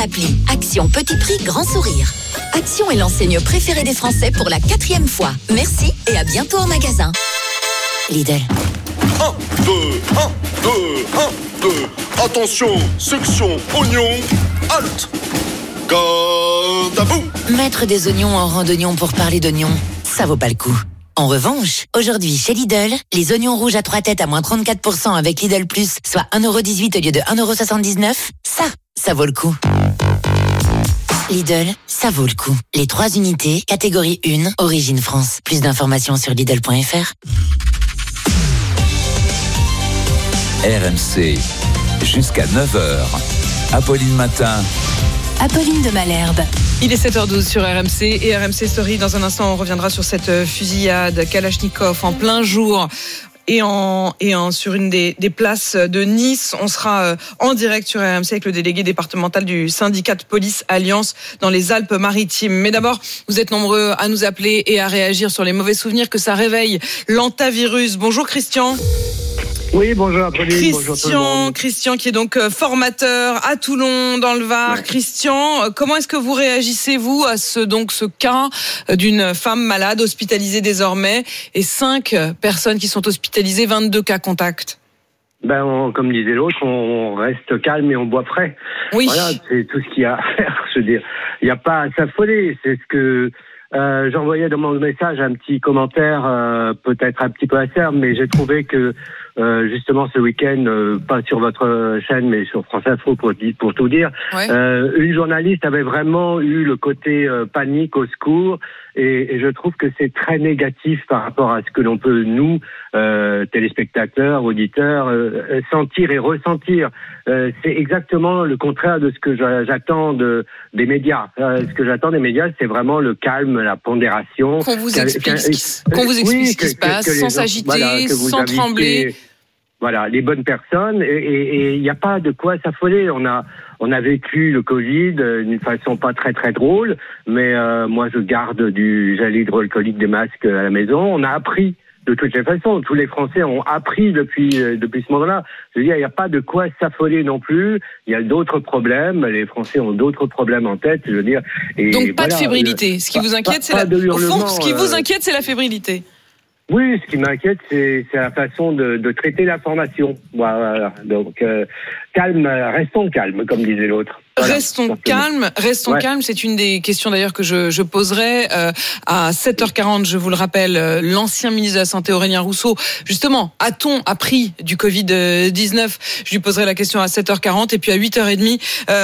l'appli. Action Petit Prix Grand Sourire. Action est l'enseigne préférée des Français pour la 4e fois. Merci et à bientôt en magasin. Lidl. 1, 2, 1, 2, 1, 2. Attention, section oignon, halte. Garde à vous. Mettre des oignons en rang d'oignons pour parler d'oignons, ça vaut pas le coup. En revanche, aujourd'hui chez Lidl, les oignons rouges à 3 têtes à moins 34% avec Lidl Plus, soit 1,18€ au lieu de 1,79€, ça vaut le coup. Lidl, ça vaut le coup. Les 3 unités, catégorie 1, origine France. Plus d'informations sur Lidl.fr. RMC, jusqu'à 9h. Apolline Matin. Apolline de Malherbe. Il est 7h12 sur RMC et RMC Story. Dans un instant, on reviendra sur cette fusillade Kalachnikov en plein jour et sur une des places de Nice. On sera en direct sur RMC avec le délégué départemental du syndicat de police Alliance dans les Alpes-Maritimes. Mais d'abord, vous êtes nombreux à nous appeler et à réagir sur les mauvais souvenirs que ça réveille. L'antavirus. Bonjour Christian. Oui, bonjour Apolline, bonjour tout le monde. Christian qui est donc formateur à Toulon dans le Var. Ouais. Christian, comment est-ce que vous réagissez vous à ce cas d'une femme malade hospitalisée désormais et 5 personnes qui sont hospitalisées, 22 cas contacts? Comme disait l'autre, on reste calme et on boit frais. Oui. Voilà, c'est tout ce qu'il y a à faire. Je veux dire, il n'y a pas à s'affoler. C'est ce que j'envoyais dans mon message un petit commentaire, peut-être un petit peu acerbe, mais j'ai trouvé que justement ce week-end, pas sur votre chaîne mais sur France Info pour tout dire, ouais. Une journaliste avait vraiment eu le côté panique au secours et je trouve que c'est très négatif par rapport à ce que l'on peut nous téléspectateurs, auditeurs sentir et ressentir. C'est exactement le contraire de ce que j'attends des médias. Ce que j'attends des médias, c'est vraiment le calme, la pondération. Qu'on vous explique ce qui se passe, sans s'agiter, sans trembler. Voilà, les bonnes personnes, et il n'y a pas de quoi s'affoler. On a vécu le Covid d'une façon pas très très drôle, mais moi je garde du gel hydroalcoolique, des masques à la maison. On a appris de toutes les façons. Tous les Français ont appris depuis ce moment-là. Je veux dire, il n'y a pas de quoi s'affoler non plus. Il y a d'autres problèmes. Les Français ont d'autres problèmes en tête. Je veux dire. Et donc pas de fébrilité. Ce qui vous inquiète, ce qui vous inquiète, c'est la fébrilité. Oui, ce qui m'inquiète, c'est la façon de traiter l'information. Voilà. Donc, calme, restons calmes, comme disait l'autre. Voilà, restons calmes. C'est une des questions d'ailleurs que je poserai à 7h40. Je vous le rappelle, l'ancien ministre de la Santé Aurélien Rousseau, justement, a-t-on appris du Covid-19 ? Je lui poserai la question à 7h40 et puis à 8h30,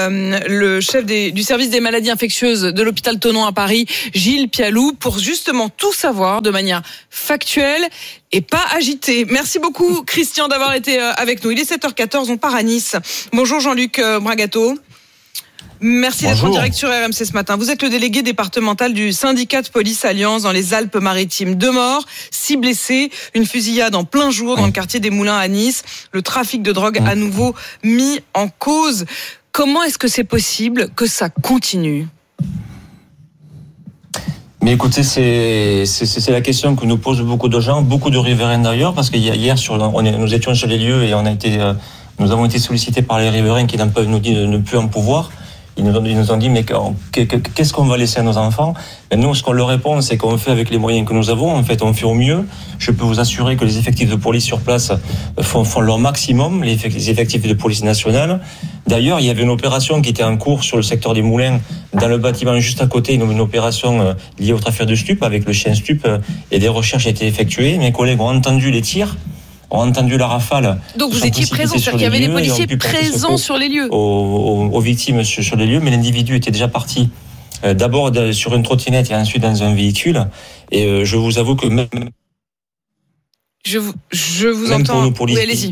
le chef du service des maladies infectieuses de l'hôpital Thonon à Paris, Gilles Pialou, pour justement tout savoir de manière factuelle et pas agitée. Merci beaucoup Christian d'avoir été avec nous. Il est 7h14, on part à Nice. Bonjour Jean-Luc Bragato. Merci d'être en direct sur RMC ce matin. Vous êtes le délégué départemental du syndicat de police Alliance dans les Alpes-Maritimes. 2 morts, 6 blessés, une fusillade en plein jour dans le quartier des Moulins à Nice. Le trafic de drogue à nouveau mis en cause. Comment est-ce que c'est possible que ça continue ? Mais écoutez, c'est la question que nous posent beaucoup de gens, beaucoup de riverains d'ailleurs, parce qu'hier nous étions sur les lieux et nous avons été sollicités par les riverains qui n'ont pas nous dit de ne plus en pouvoir. Ils nous ont dit, mais qu'est-ce qu'on va laisser à nos enfants ? Et nous, ce qu'on leur répond, c'est qu'on fait avec les moyens que nous avons. En fait, on fait au mieux. Je peux vous assurer que les effectifs de police sur place font leur maximum, les effectifs de police nationale. D'ailleurs, il y avait une opération qui était en cours sur le secteur des Moulins, dans le bâtiment juste à côté, une opération liée au trafic de stupes, avec le chien stup, et des recherches étaient effectuées. Mes collègues ont entendu les tirs, ont entendu la rafale. Donc vous étiez présents, c'est-à-dire qu'il y avait des policiers présents sur les lieux aux victimes sur les lieux, mais l'individu était déjà parti d'abord sur une trottinette et ensuite dans un véhicule. Et je vous avoue que même je vous entends. Oui, allez-y.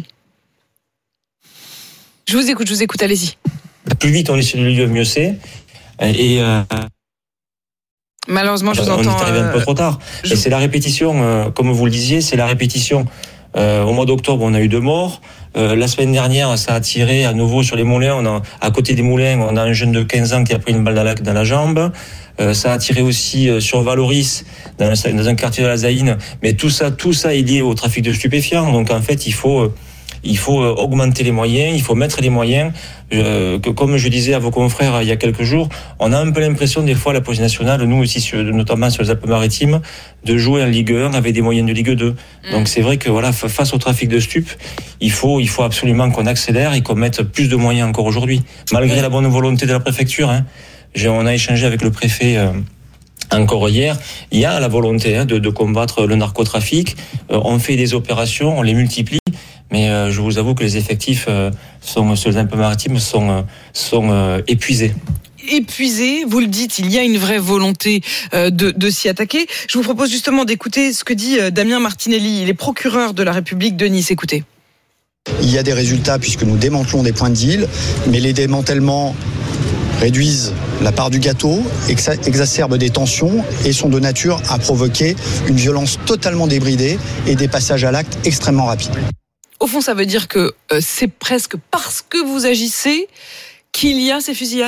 Je vous écoute, allez-y. Plus vite on est sur le lieu, mieux c'est. Et malheureusement, je vous entends. On est arrivé un peu trop tard. Et c'est la répétition, comme vous le disiez, c'est la répétition. Au mois d'octobre, on a eu 2 morts. La semaine dernière, ça a tiré à nouveau sur les Moulins. À côté des Moulins, on a un jeune de 15 ans qui a pris une balle dans la jambe. Ça a tiré aussi sur Valoris, dans un quartier de la Zaïne. Mais tout ça est lié au trafic de stupéfiants. Donc en fait, il faut il faut augmenter les moyens, il faut mettre les moyens. Comme je disais à vos confrères il y a quelques jours, on a un peu l'impression des fois, la police nationale, nous aussi, notamment sur les Alpes-Maritimes, de jouer en Ligue 1 avec des moyens de Ligue 2. Donc c'est vrai que voilà, face au trafic de stupes, il faut absolument qu'on accélère et qu'on mette plus de moyens encore aujourd'hui, malgré la bonne volonté de la préfecture. On a échangé avec le préfet encore hier. Il y a la volonté de combattre le narcotrafic. On fait des opérations, on les multiplie. Mais je vous avoue que les effectifs sur les Alpes-Maritimes sont épuisés. Épuisé, vous le dites, il y a une vraie volonté de s'y attaquer. Je vous propose justement d'écouter ce que dit Damien Martinelli, il est procureur de la République de Nice. Écoutez. Il y a des résultats puisque nous démantelons des points de deal, mais les démantèlements réduisent la part du gâteau, exacerbent des tensions et sont de nature à provoquer une violence totalement débridée et des passages à l'acte extrêmement rapides. Au fond, ça veut dire que c'est presque parce que vous agissez qu'il y a ces fusillades ?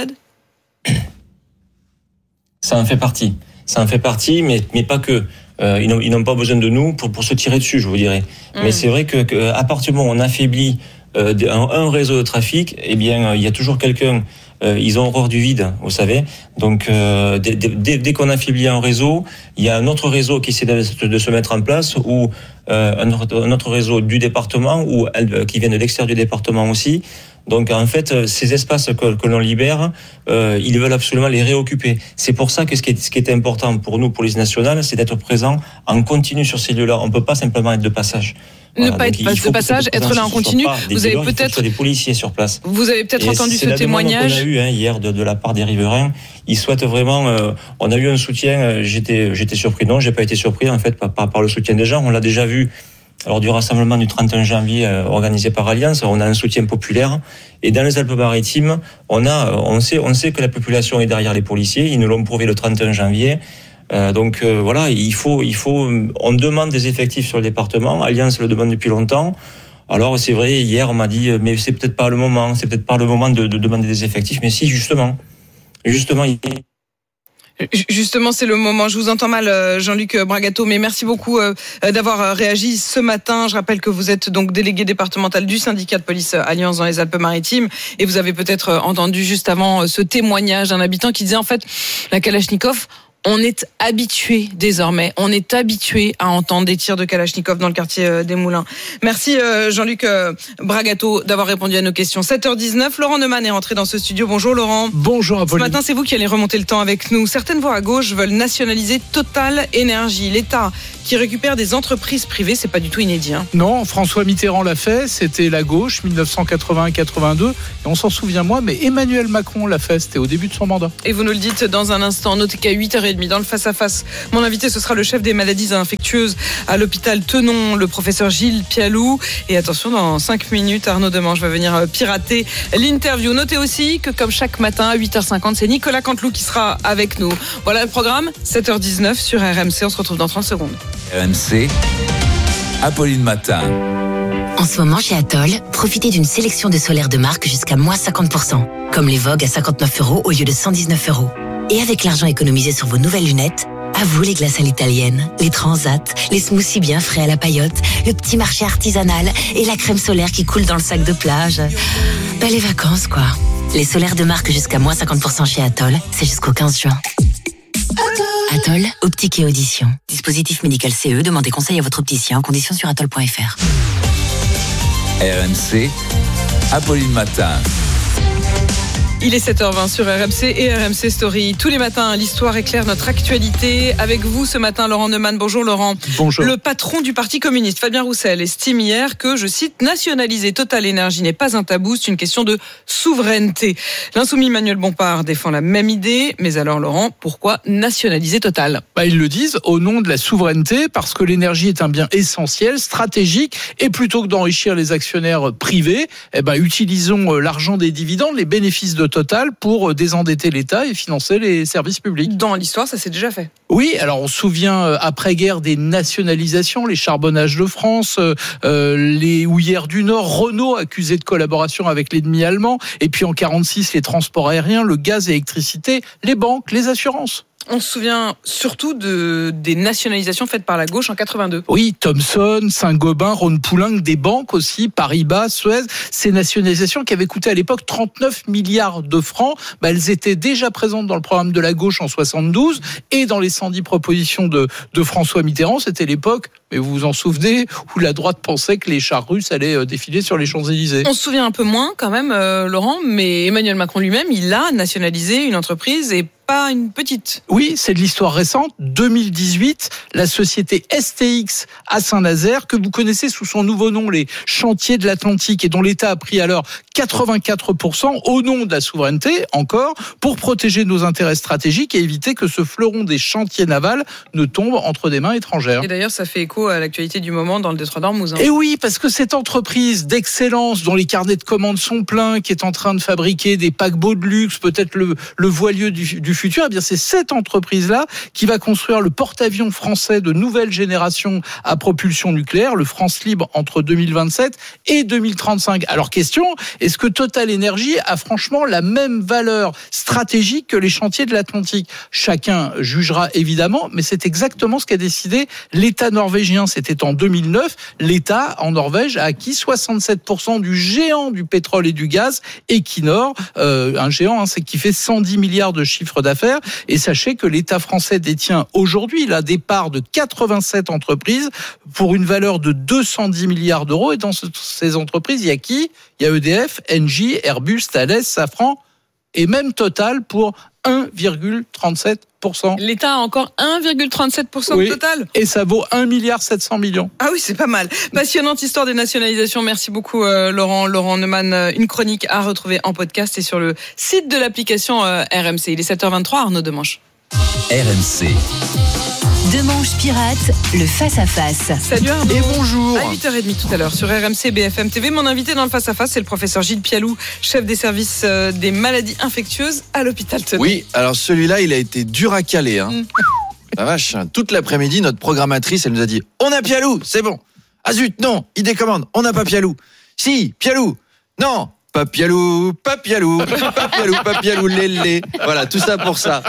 Ça en fait partie, mais pas que. Ils n'ont pas besoin de nous pour se tirer dessus, je vous dirais. Mais c'est vrai que à partir du moment où on affaiblit un réseau de trafic, eh bien, il y a toujours quelqu'un. Ils ont horreur du vide, vous savez. Donc, dès qu'on affaiblit un réseau, il y a un autre réseau qui essaie de se mettre en place, ou un autre réseau du département, ou qui vient de l'extérieur du département aussi. Donc, en fait, ces espaces que l'on libère, ils veulent absolument les réoccuper. C'est pour ça que ce qui est important pour nous, police nationale, c'est d'être présent en continu sur ces lieux-là. On ne peut pas simplement être de passage. Voilà, ne pas être de passage, être là en continu. Vous avez peut-être des policiers sur place. Vous avez peut-être entendu ce témoignage. C'est la demande qu'on a eu hier de la part des riverains. Ils souhaitent vraiment. On a eu un soutien. J'étais surpris. Non, j'ai pas été surpris en fait par le soutien des gens. On l'a déjà vu lors du rassemblement du 31 janvier organisé par Alliance. On a un soutien populaire. Et dans les Alpes-Maritimes, on sait que la population est derrière les policiers. Ils nous l'ont prouvé le 31 janvier. Donc voilà, on demande des effectifs sur le département. Alliance le demande depuis longtemps. Alors c'est vrai, hier on m'a dit, mais c'est peut-être pas le moment de demander des effectifs. Mais si, justement. Justement, c'est le moment. Je vous entends mal, Jean-Luc Bragato, mais merci beaucoup d'avoir réagi ce matin. Je rappelle que vous êtes donc délégué départemental du syndicat de police Alliance dans les Alpes-Maritimes, et vous avez peut-être entendu juste avant ce témoignage d'un habitant qui disait en fait, la Kalachnikov, on est habitué désormais, à entendre des tirs de Kalachnikov dans le quartier des Moulins. Merci Jean-Luc Bragato d'avoir répondu à nos questions. 7h19, Laurent Neumann est rentré dans ce studio. Bonjour Laurent. Bonjour Apolline. Ce matin, c'est vous qui allez remonter le temps avec nous. Certaines voix à gauche veulent nationaliser Total Énergie. L'État qui récupère des entreprises privées, c'est pas du tout inédit. Non, François Mitterrand l'a fait, c'était la gauche, 1981-82, et on s'en souvient moins, mais Emmanuel Macron l'a fait, c'était au début de son mandat. Et vous nous le dites dans un instant, notez qu'à 8h30 dans le face-à-face, mon invité ce sera le chef des maladies infectieuses à l'hôpital Tenon, le professeur Gilles Pialou. Et attention, dans 5 minutes, Arnaud Demange va venir pirater l'interview. Notez aussi que comme chaque matin à 8h50, c'est Nicolas Canteloup qui sera avec nous. Voilà le programme, 7h19 sur RMC, on se retrouve dans 30 secondes. RMC, Apolline Matin. En ce moment, chez Atoll, profitez d'une sélection de solaires de marque jusqu'à moins 50%. Comme les Vogue à 59 € au lieu de 119 €. Et avec l'argent économisé sur vos nouvelles lunettes, à vous les glaces à l'italienne, les transats, les smoothies bien frais à la paillote, le petit marché artisanal et la crème solaire qui coule dans le sac de plage. Ben, les vacances, quoi. Les solaires de marque jusqu'à moins 50% chez Atoll, c'est jusqu'au 15 juin. Atoll, optique et audition. Dispositif médical CE, demandez conseil à votre opticien en conditions sur atoll.fr. RMC, Apolline Matin. Il est 7h20 sur RMC et RMC Story. Tous les matins, l'histoire éclaire notre actualité. Avec vous ce matin, Laurent Neumann. Bonjour Laurent. Bonjour. Le patron du Parti communiste, Fabien Roussel, estime hier que, je cite, nationaliser Total Énergie n'est pas un tabou, c'est une question de souveraineté. L'insoumis Manuel Bompard défend la même idée. Mais alors Laurent, pourquoi nationaliser Total ? Ils le disent au nom de la souveraineté, parce que l'énergie est un bien essentiel, stratégique, et plutôt que d'enrichir les actionnaires privés, utilisons l'argent des dividendes, les bénéfices de Total pour désendetter l'État et financer les services publics. Dans l'histoire, ça s'est déjà fait. Oui, alors on se souvient après-guerre des nationalisations, les charbonnages de France, les houillères du Nord, Renault accusé de collaboration avec l'ennemi allemand, et puis en 1946, les transports aériens, le gaz et l'électricité, les banques, les assurances. On se souvient surtout des nationalisations faites par la gauche en 82. Oui, Thomson, Saint-Gobain, Rhône-Poulenc, des banques aussi, Paribas, Suez, ces nationalisations qui avaient coûté à l'époque 39 milliards de francs, elles étaient déjà présentes dans le programme de la gauche en 72 et dans les 110 propositions de François Mitterrand. C'était l'époque, mais vous vous en souvenez, où la droite pensait que les chars russes allaient défiler sur les Champs-Élysées. On se souvient un peu moins quand même, Laurent, mais Emmanuel Macron lui-même, il a nationalisé une entreprise et pas une petite. Oui, c'est de l'histoire récente. 2018, la société STX à Saint-Nazaire, que vous connaissez sous son nouveau nom, les Chantiers de l'Atlantique, et dont l'État a pris alors 84% au nom de la souveraineté, encore, pour protéger nos intérêts stratégiques et éviter que ce fleuron des chantiers navals ne tombe entre des mains étrangères. Et d'ailleurs, ça fait écho à l'actualité du moment dans le détroit d'Ormuz. Et oui, parce que cette entreprise d'excellence dont les carnets de commandes sont pleins, qui est en train de fabriquer des paquebots de luxe, peut-être le voilier du futur, eh bien c'est cette entreprise-là qui va construire le porte-avions français de nouvelle génération à propulsion nucléaire, le France Libre, entre 2027 et 2035. Alors question, est-ce que Total Energy a franchement la même valeur stratégique que les chantiers de l'Atlantique ? Chacun jugera évidemment, mais c'est exactement ce qu'a décidé l'État norvégien. C'était en 2009. L'État en Norvège a acquis 67% du géant du pétrole et du gaz, Equinor, un géant c'est qui fait 110 milliards de chiffre d'affaires. Et sachez que l'État français détient aujourd'hui là des parts de 87 entreprises pour une valeur de 210 milliards d'euros. Et dans ces entreprises, il y a qui ? Il y a EDF, Engie, Airbus, Thales, Safran et même Total pour 1,37%. L'État a encore 1,37% oui, de Total. Et ça vaut 1,7 milliard. Ah oui, c'est pas mal. Passionnante histoire des nationalisations. Merci beaucoup Laurent Neumann. Une chronique à retrouver en podcast et sur le site de l'application RMC. Il est 7h23, Arnaud Demanche. RMC. Demanche pirate, le face-à-face. Salut Arnaud. Et bonjour. À 8h30 tout à l'heure sur RMC BFM TV. Mon invité dans le face-à-face, c'est le professeur Gilles Pialou, chef des services des maladies infectieuses à l'hôpital Tenon. Oui, alors celui-là, il a été dur à caler. La vache, toute l'après-midi, notre programmatrice, elle nous a dit « On a Pialou, c'est bon !» Ah zut, non, il décommande, on n'a pas Pialou. Si, Pialou, non, pas Pialou, pas Pialou, pas Pialou, pas Pialou, lélé. Voilà, tout ça pour ça.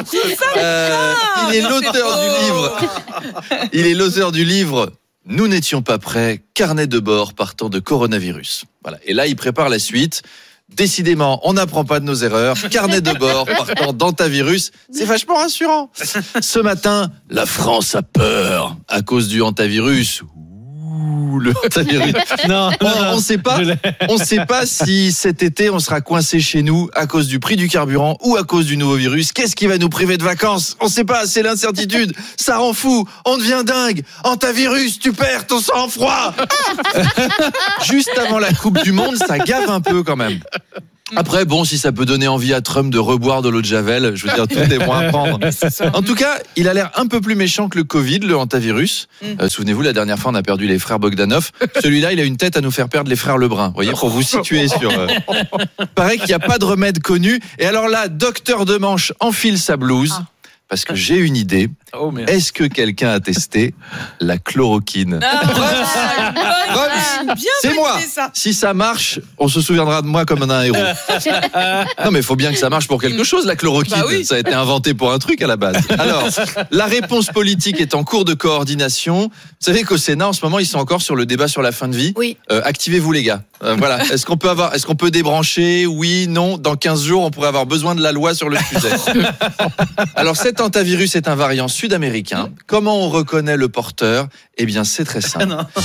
Il est l'auteur du livre. Il est l'auteur du livre « Nous n'étions pas prêts, carnet de bord partant de coronavirus ». Voilà, et là, il prépare la suite. Décidément, on n'apprend pas de nos erreurs. Carnet de bord partant d'hantavirus, c'est vachement rassurant. Ce matin, la France a peur à cause du hantavirus. Le hantavirus. Non, on sait pas si cet été on sera coincé chez nous à cause du prix du carburant ou à cause du nouveau virus. Qu'est-ce qui va nous priver de vacances ? On sait pas, c'est l'incertitude. Ça rend fou, on devient dingue. Hantavirus, tu perds ton sang-froid. Juste avant la Coupe du Monde, ça gave un peu quand même. Après, bon, si ça peut donner envie à Trump de reboire de l'eau de Javel, je veux dire, tout est bon à prendre. En tout cas, il a l'air un peu plus méchant que le Covid, le hantavirus. Souvenez-vous, la dernière fois, on a perdu les frères Bogdanov. Celui-là, il a une tête à nous faire perdre les frères Lebrun. Vous voyez, pour vous situer sur... Paraît qu'il n'y a pas de remède connu. Et alors là, docteur Demanche enfile sa blouse. Parce que j'ai une idée. Est-ce que quelqu'un a testé la chloroquine ? C'est moi. Si ça marche, on se souviendra de moi comme un héros. Non, mais il faut bien que ça marche pour quelque chose, la chloroquine. Bah oui. Ça a été inventé pour un truc à la base. Alors, la réponse politique est en cours de coordination. Vous savez qu'au Sénat, en ce moment, ils sont encore sur le débat sur la fin de vie. Oui. Activez-vous, les gars. Voilà. Est-ce qu'on peut débrancher ? Oui, non. Dans 15 jours, on pourrait avoir besoin de la loi sur le sujet. Alors, cet hantavirus est un variant sud-américain. Comment on reconnaît le porteur ? Eh bien, c'est très simple.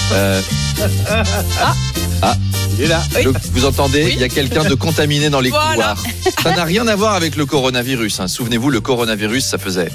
Il est là. Oui. Vous entendez ? Il y a quelqu'un de contaminé dans les couloirs. Ça n'a rien à voir avec le coronavirus. Souvenez-vous, le coronavirus, ça faisait...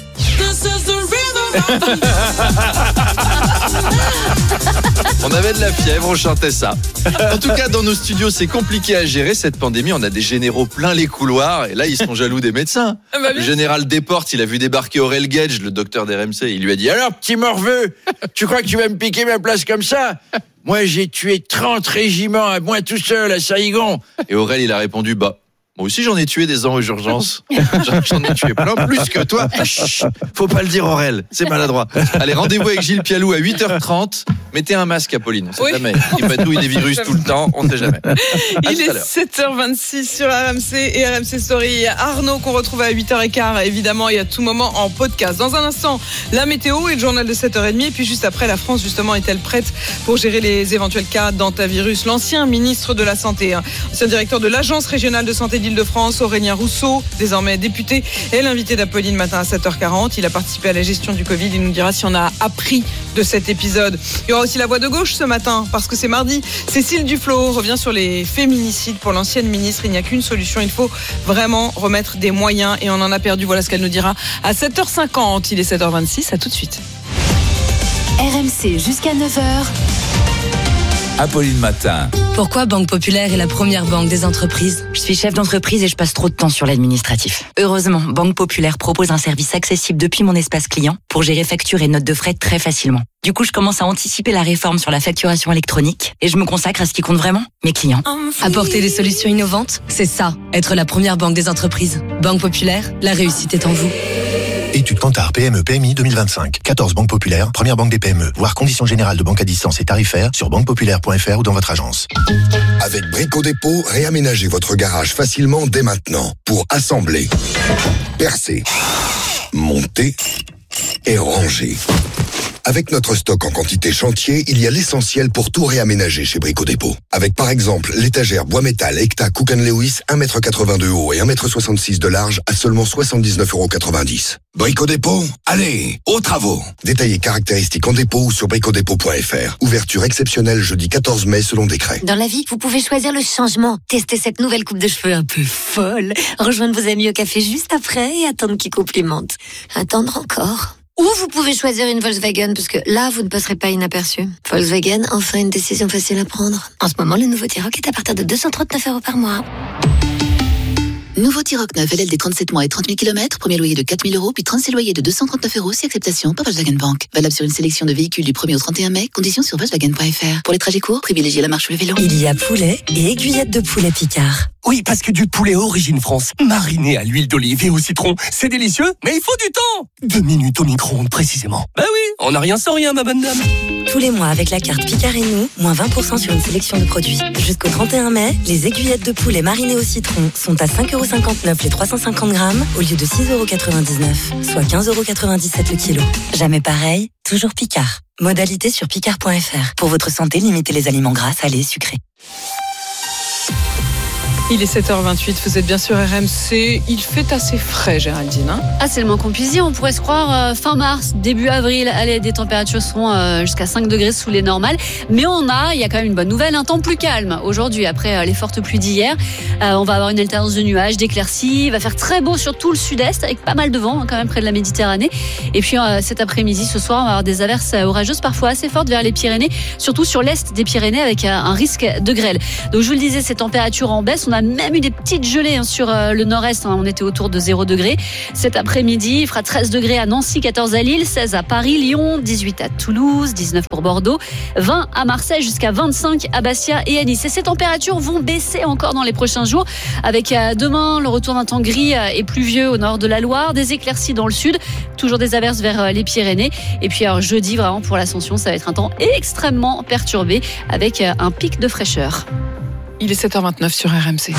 On avait de la fièvre, on chantait ça. En tout cas, dans nos studios, c'est compliqué à gérer cette pandémie. On a des généraux plein les couloirs et là, ils sont jaloux des médecins. Le général Desportes, il a vu débarquer Aurel Gage, le docteur d'RMC. Il lui a dit « Alors, petit morveux, tu crois que tu vas me piquer ma place comme ça ? Moi, j'ai tué 30 régiments à moi tout seul à Saïgon. » Et Aurel, il a répondu « Bah, Moi aussi, j'en ai tué des ans aux urgences. J'en ai tué plein plus que toi. Chut, faut pas le dire, Aurel. C'est maladroit. Allez, rendez-vous avec Gilles Pialou à 8h30. Mettez un masque, Apolline. On sait jamais. Il patouille des virus tout le temps. On ne sait jamais. Il est 7h26 sur RMC et RMC Story. Arnaud, qu'on retrouve à 8h15, évidemment, et à tout moment en podcast. Dans un instant, la météo et le journal de 7h30. Et puis juste après, la France, justement, est-elle prête pour gérer les éventuels cas d'hantavirus? L'ancien ministre de la Santé, ancien directeur de l'Agence régionale de santé d'Île-de-France, Aurélien Rousseau, désormais député, est l'invité d'Apolline matin à 7h40. Il a participé à la gestion du Covid. Il nous dira si on a appris de cet épisode. Il y aura aussi la voix de gauche ce matin, parce que c'est mardi. Cécile Duflot revient sur les féminicides. Pour l'ancienne ministre, il n'y a qu'une solution. Il faut vraiment remettre des moyens et on en a perdu. Voilà ce qu'elle nous dira à 7h50. Il est 7h26. À tout de suite. RMC jusqu'à 9h. Apolline Matin. Pourquoi Banque Populaire est la première banque des entreprises? Je suis chef d'entreprise et je passe trop de temps sur l'administratif. Heureusement, Banque Populaire propose un service accessible depuis mon espace client pour gérer factures et notes de frais très facilement. Du coup, je commence à anticiper la réforme sur la facturation électronique et je me consacre à ce qui compte vraiment, mes clients. Apporter des solutions innovantes, c'est ça, être la première banque des entreprises. Banque Populaire, la réussite est en vous. Étude Kantar PME PMI 2025. 14 banques populaires, première banque des PME. Voir conditions générales de banque à distance et tarifaires sur banquepopulaire.fr ou dans votre agence. Avec Brico Dépôt, réaménagez votre garage facilement dès maintenant pour assembler, percer, monter et ranger. Avec notre stock en quantité chantier, il y a l'essentiel pour tout réaménager chez Brico Dépôt. Avec par exemple l'étagère bois métal Ekta Cook & Lewis 1,82 m de haut et 1,66 m de large à seulement 79,90 €. Brico Dépôt, allez, aux travaux. Détaillez caractéristiques en dépôt ou sur bricodépôt.fr. Ouverture exceptionnelle jeudi 14 mai selon décret. Dans la vie, vous pouvez choisir le changement. Testez cette nouvelle coupe de cheveux un peu folle. Rejoindre vos amis au café juste après et attendre qu'ils complimentent. Attendre encore. Ou vous pouvez choisir une Volkswagen, parce que là, vous ne passerez pas inaperçu. Volkswagen, enfin une décision facile à prendre. En ce moment, le nouveau T-Roc est à partir de 239 € par mois. Nouveau T-Roc 9, LLD 37 mois et 30 000 km, premier loyer de 4 000 €, puis 36 loyers de 239 € si acceptation par Volkswagen Bank. Valable sur une sélection de véhicules du 1er au 31 mai, conditions sur Volkswagen.fr. Pour les trajets courts, privilégiez la marche ou le vélo. Il y a poulet et aiguillettes de poulet Picard. Oui, parce que du poulet origine France, mariné à l'huile d'olive et au citron, c'est délicieux, mais il faut du temps. 2 minutes au micro-ondes précisément. Bah oui, on n'a rien sans rien, ma bonne dame. Tous les mois avec la carte Picard et nous, moins 20% sur une sélection de produits. Jusqu'au 31 mai, les aiguillettes de poulet marinées au citron sont à 5,59 € les 350 grammes au lieu de 6,99 €, soit 15,97 € le kilo. Jamais pareil, toujours Picard. Modalité sur picard.fr. Pour votre santé, limitez les aliments gras, salés, sucrés. Il est 7h28, vous êtes bien sur RMC. Il fait assez frais, Géraldine. Ah, c'est le moins qu'on puisse dire. On pourrait se croire fin mars, début avril. Allez, des températures seront jusqu'à 5 degrés sous les normales. Mais il y a quand même une bonne nouvelle, un temps plus calme. Aujourd'hui, après les fortes pluies d'hier, on va avoir une alternance de nuages, d'éclaircies. Il va faire très beau sur tout le sud-est, avec pas mal de vent, quand même près de la Méditerranée. Et puis cet après-midi, ce soir, on va avoir des averses orageuses, parfois assez fortes vers les Pyrénées, surtout sur l'est des Pyrénées, avec un risque de grêle. Donc je vous le disais, ces températures en baisse. On a même eu des petites gelées sur le nord-est. On était autour de 0 degrés. Cet après-midi, il fera 13 degrés à Nancy, 14 à Lille, 16 à Paris, Lyon, 18 à Toulouse, 19 pour Bordeaux, 20 à Marseille, jusqu'à 25 à Bastia et à Nice. Et ces températures vont baisser encore dans les prochains jours, avec demain le retour d'un temps gris et pluvieux au nord de la Loire, des éclaircies dans le sud, toujours des averses vers les Pyrénées. Et puis alors, jeudi, vraiment pour l'Ascension, ça va être un temps extrêmement perturbé, avec un pic de fraîcheur. Il est 7h29 sur RMC.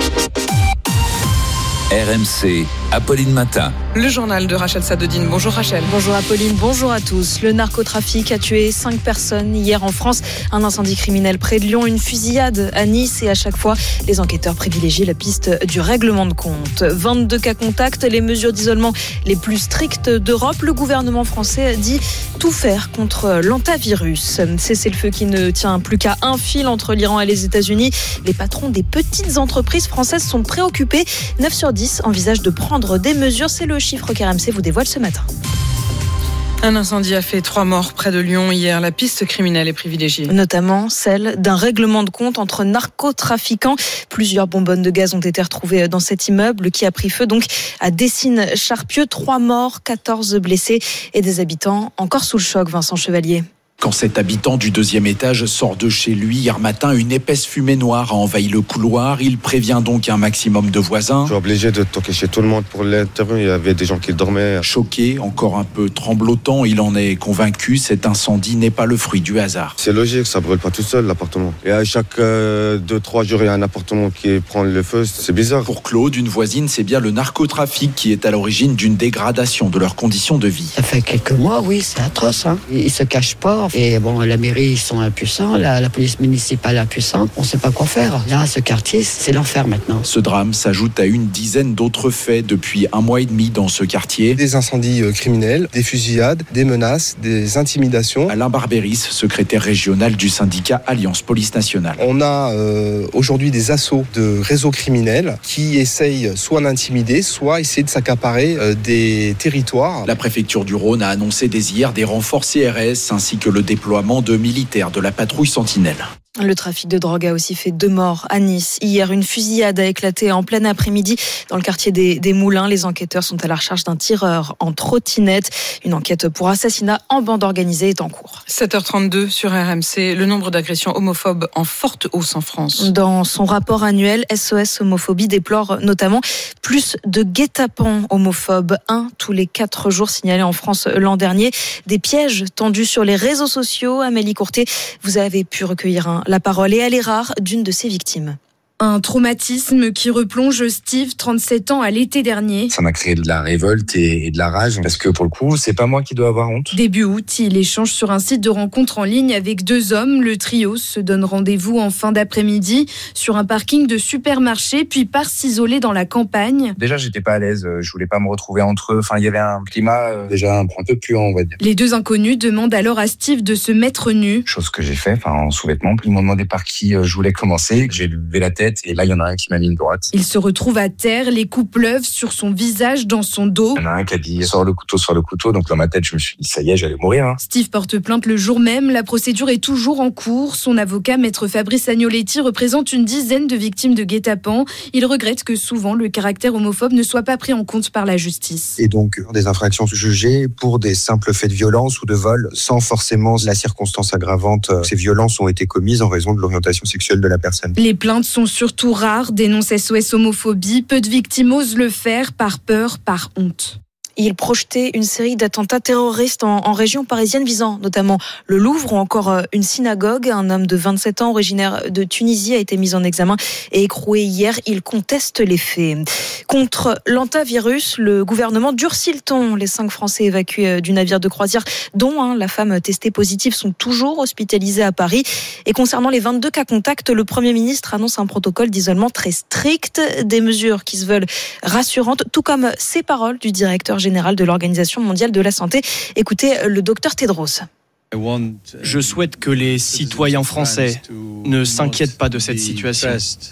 RMC, Apolline Matin. Le journal de Rachel Sadodine. Bonjour Rachel. Bonjour Apolline, bonjour à tous. Le narcotrafic a tué 5 personnes hier en France. Un incendie criminel près de Lyon, une fusillade à Nice et à chaque fois, les enquêteurs privilégient la piste du règlement de compte. 22 cas contacts, les mesures d'isolement les plus strictes d'Europe. Le gouvernement français dit tout faire contre l'hantavirus. Cessez-le-feu qui ne tient plus qu'à un fil entre l'Iran et les États-Unis. Les patrons des petites entreprises françaises sont préoccupés. 9 sur 10 envisagent de prendre des mesures. C'est le chiffre qu'RMC vous dévoile ce matin. Un incendie a fait 3 morts près de Lyon hier. La piste criminelle est privilégiée. Notamment celle d'un règlement de compte entre narcotrafiquants. Plusieurs bonbonnes de gaz ont été retrouvées dans cet immeuble qui a pris feu donc à Dessines-Charpieu. 3 morts, 14 blessés et des habitants encore sous le choc, Vincent Chevalier. Quand cet habitant du 2e étage sort de chez lui hier matin, une épaisse fumée noire a envahi le couloir. Il prévient donc un maximum de voisins. Je suis obligé de toquer chez tout le monde pour l'intérieur. Il y avait des gens qui dormaient. Choqué, encore un peu tremblotant, il en est convaincu. Cet incendie n'est pas le fruit du hasard. C'est logique, ça brûle pas tout seul l'appartement. Et à chaque 2-3 jours, il y a un appartement qui prend le feu. C'est bizarre. Pour Claude, une voisine, c'est bien le narcotrafic qui est à l'origine d'une dégradation de leurs conditions de vie. Ça fait quelques mois, oui, c'est atroce. Ils se cachent pas. Et bon, la mairie, ils sont impuissants, la police municipale impuissante. On ne sait pas quoi faire. Là, ce quartier, c'est l'enfer maintenant. Ce drame s'ajoute à une dizaine d'autres faits depuis 1 mois et demi dans ce quartier. Des incendies criminels, des fusillades, des menaces, des intimidations. Alain Barbéris, secrétaire régional du syndicat Alliance Police Nationale. On a aujourd'hui des assauts de réseaux criminels qui essayent soit d'intimider, soit essayer de s'accaparer des territoires. La préfecture du Rhône a annoncé dès hier des renforts CRS ainsi que le déploiement de militaires de la patrouille Sentinelle. Le trafic de drogue a aussi fait 2 morts à Nice. Hier, une fusillade a éclaté en plein après-midi dans le quartier des Moulins. Les enquêteurs sont à la recherche d'un tireur en trottinette. Une enquête pour assassinat en bande organisée est en cours. 7h32 sur RMC. Le nombre d'agressions homophobes en forte hausse en France. Dans son rapport annuel, SOS Homophobie déplore notamment plus de guet-apens homophobes. 1 tous les 4 jours signalés en France l'an dernier. Des pièges tendus sur les réseaux sociaux. Amélie Courtet, vous avez pu recueillir la parole et elle est rare d'une de ses victimes. Un traumatisme qui replonge Steve, 37 ans, à l'été dernier. Ça m'a créé de la révolte et de la rage, parce que pour le coup, c'est pas moi qui dois avoir honte. Début août, il échange sur un site de rencontre en ligne avec 2 hommes. Le trio se donne rendez-vous en fin d'après-midi sur un parking de supermarché, puis part s'isoler dans la campagne. Déjà, j'étais pas à l'aise, je voulais pas me retrouver entre eux. Enfin, il y avait un climat déjà un peu plus haut, on va dire. Les 2 inconnus demandent alors à Steve de se mettre nu. Chose que j'ai fait, en sous-vêtements. Ils m'ont demandé par qui je voulais commencer. J'ai levé la tête. Et là, il y en a un qui m'a mis une droite. Il se retrouve à terre, les coups pleuvent sur son visage, dans son dos. Il y en a un qui a dit « sors le couteau ». Donc dans ma tête, je me suis dit « ça y est, j'allais mourir ». Steve porte plainte le jour même. La procédure est toujours en cours. Son avocat, maître Fabrice Agnoletti, représente une dizaine de victimes de guet-apens. Il regrette que souvent le caractère homophobe ne soit pas pris en compte par la justice. Et donc des infractions jugées pour des simples faits de violence ou de vol, sans forcément la circonstance aggravante. Ces violences ont été commises en raison de l'orientation sexuelle de la personne. Les plaintes sont surtout rares, dénonce SOS Homophobie. Peu de victimes osent le faire par peur, par honte. Il projetait une série d'attentats terroristes en région parisienne visant notamment le Louvre ou encore une synagogue. Un homme de 27 ans originaire de Tunisie a été mis en examen et écroué hier. Il conteste les faits. Contre l'hantavirus, le gouvernement durcit le ton. Les 5 Français évacués du navire de croisière, dont la femme testée positive, sont toujours hospitalisés à Paris. Et concernant les 22 cas contacts, le Premier ministre annonce un protocole d'isolement très strict. Des mesures qui se veulent rassurantes, tout comme ces paroles du directeur général de l'Organisation mondiale de la santé. Écoutez le docteur Tedros. Je souhaite que les citoyens français ne s'inquiètent pas de cette situation.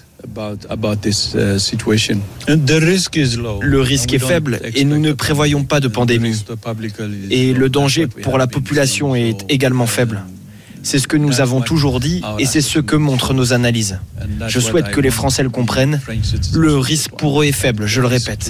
Le risque est faible et nous ne prévoyons pas de pandémie. Et le danger pour la population est également faible. C'est ce que nous avons toujours dit et c'est ce que montrent nos analyses. Je souhaite que les Français le comprennent. Le risque pour eux est faible, je le répète.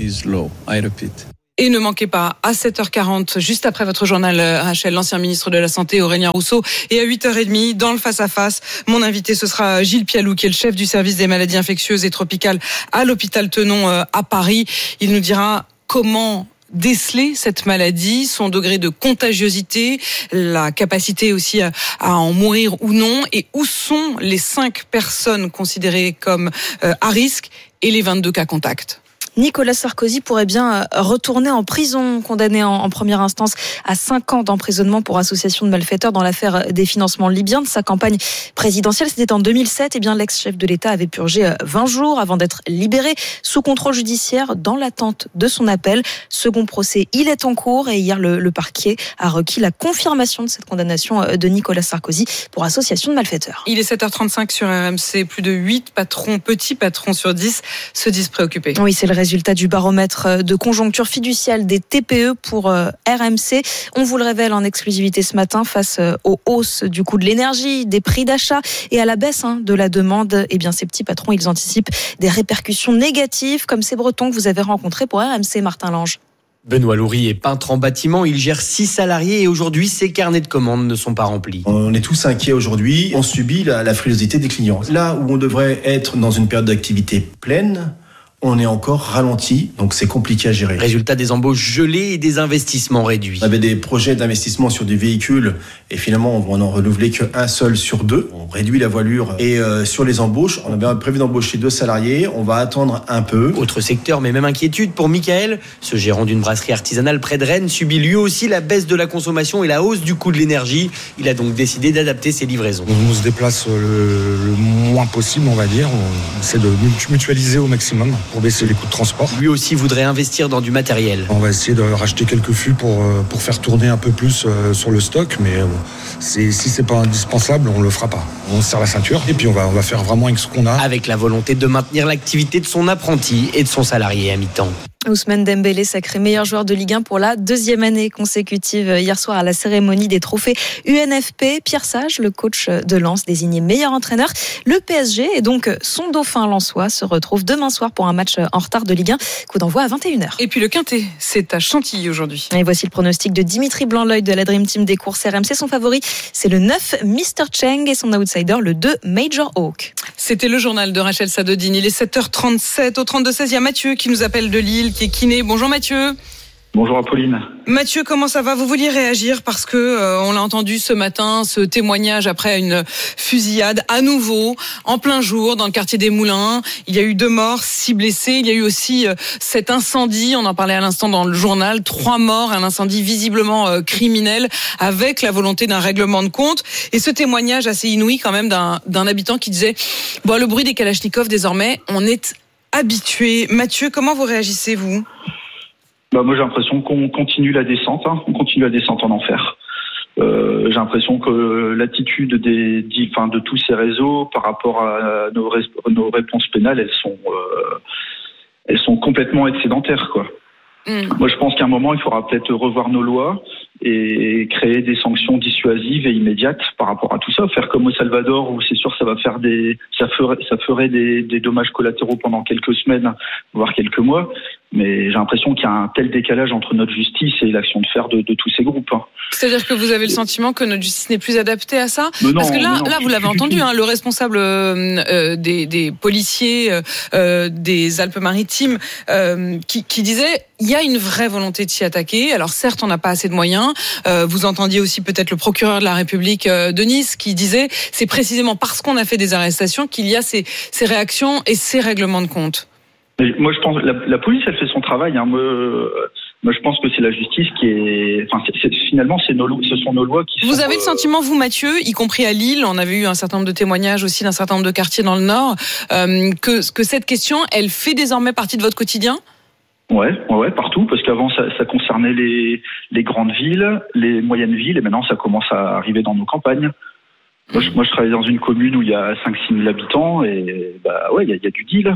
Et ne manquez pas, à 7h40, juste après votre journal, Rachel, l'ancien ministre de la Santé, Aurélien Rousseau, et à 8h30, dans le face-à-face, mon invité, ce sera Gilles Pialou, qui est le chef du service des maladies infectieuses et tropicales à l'hôpital Tenon à Paris. Il nous dira comment déceler cette maladie, son degré de contagiosité, la capacité aussi à en mourir ou non, et où sont les 5 personnes considérées comme à risque et les 22 cas contacts. Nicolas Sarkozy pourrait bien retourner en prison, condamné en première instance à 5 ans d'emprisonnement pour association de malfaiteurs dans l'affaire des financements libyens de sa campagne présidentielle. C'était en 2007. Et bien, l'ex-chef de l'État avait purgé 20 jours avant d'être libéré sous contrôle judiciaire dans l'attente de son appel. Second procès, il est en cours et hier, le parquet a requis la confirmation de cette condamnation de Nicolas Sarkozy pour association de malfaiteurs. Il est 7h35 sur RMC. Plus de 8 patrons, petits patrons sur 10 se disent préoccupés. Oui, c'est le résultat du baromètre de conjoncture fiduciale des TPE pour RMC. On vous le révèle en exclusivité ce matin face aux hausses du coût de l'énergie, des prix d'achat et à la baisse de la demande. Eh bien, ces petits patrons, ils anticipent des répercussions négatives comme ces Bretons que vous avez rencontrés pour RMC, Martin Lange. Benoît Loury est peintre en bâtiment, il gère 6 salariés et aujourd'hui ses carnets de commandes ne sont pas remplis. On est tous inquiets aujourd'hui, on subit la frilosité des clients. Là où on devrait être dans une période d'activité pleine, on est encore ralenti, donc c'est compliqué à gérer. Résultat, des embauches gelées et des investissements réduits. On avait des projets d'investissement sur des véhicules et finalement on n'en renouvelait qu'un seul sur 2. On réduit la voilure et sur les embauches, on avait prévu d'embaucher 2 salariés, on va attendre un peu. Autre secteur, mais même inquiétude pour Michael. Ce gérant d'une brasserie artisanale près de Rennes subit lui aussi la baisse de la consommation et la hausse du coût de l'énergie. Il a donc décidé d'adapter ses livraisons. On se déplace le moins possible, on va dire. On essaie de mutualiser au maximum pour baisser les coûts de transport. Lui aussi voudrait investir dans du matériel. On va essayer de racheter quelques fûts pour faire tourner un peu plus sur le stock, mais si c'est pas indispensable, on le fera pas. On se serre la ceinture et puis on va faire vraiment avec ce qu'on a. Avec la volonté de maintenir l'activité de son apprenti et de son salarié à mi-temps. Ousmane Dembélé, sacré meilleur joueur de Ligue 1 pour la 2e année consécutive. Hier soir, à la cérémonie des trophées UNFP, Pierre Sage, le coach de Lens, désigné meilleur entraîneur. Le PSG et donc son dauphin lensois se retrouve demain soir pour un match en retard de Ligue 1. Coup d'envoi à 21h. Et puis le Quintet, c'est à Chantilly aujourd'hui. Et voici le pronostic de Dimitri Blanc-L'Oeil de la Dream Team des courses RMC. Son favori, c'est le 9, Mr. Cheng, et son outsider, le 2, Major Hawk. C'était le journal de Rachel Sadodine. Il est 7h37. Au 32-16, il y a Mathieu qui nous appelle de Lille, qui est kiné. Bonjour Mathieu. Bonjour Apolline. Mathieu, comment ça va ? Vous vouliez réagir parce que on l'a entendu ce matin, ce témoignage après une fusillade à nouveau, en plein jour, dans le quartier des Moulins. Il y a eu 2 morts, 6 blessés. Il y a eu aussi cet incendie, on en parlait à l'instant dans le journal, 3 morts, un incendie visiblement criminel, avec la volonté d'un règlement de compte. Et ce témoignage assez inouï quand même d'un habitant qui disait « Bon, le bruit des Kalachnikov, désormais, on est habitué ». Mathieu, comment vous réagissez, vous ? Moi, j'ai l'impression qu'on continue la descente, on continue la descente en enfer. J'ai l'impression que l'attitude de tous ces réseaux par rapport à nos réponses pénales, elles sont complètement excédentaires, quoi. Moi, je pense qu'à un moment, il faudra peut-être revoir nos lois et créer des sanctions dissuasives et immédiates par rapport à tout ça. Faire comme au Salvador, où c'est sûr ça ferait des dommages collatéraux pendant quelques semaines, voire quelques mois. Mais j'ai l'impression qu'il y a un tel décalage entre notre justice et l'action de faire de tous ces groupes. C'est-à-dire que vous avez le sentiment que notre justice n'est plus adaptée à ça ? Parce que là, vous l'avez entendu, le responsable des policiers des Alpes-Maritimes qui disait il y a une vraie volonté de s'y attaquer. Alors certes, on n'a pas assez de moyens. Vous entendiez aussi peut-être le procureur de la République de Nice qui disait c'est précisément parce qu'on a fait des arrestations qu'il y a ces réactions et ces règlements de compte. Moi, je pense la police, elle fait son travail. Moi, je pense que c'est la justice qui est. Enfin, finalement, ce sont nos lois qui. Vous avez le sentiment, vous, Mathieu, y compris à Lille, on avait eu un certain nombre de témoignages aussi d'un certain nombre de quartiers dans le Nord, que cette question, elle fait désormais partie de votre quotidien ? Ouais, partout, parce qu'avant ça concernait les grandes villes, les moyennes villes, et maintenant ça commence à arriver dans nos campagnes. Moi, je travaille dans une commune où il y a 5-6 000 habitants, et il y a du deal,